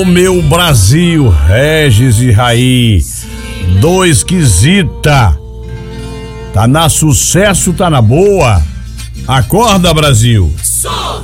O meu Brasil, Regis e Raí, dois quesita. Tá na sucesso, tá na boa. Acorda, Brasil.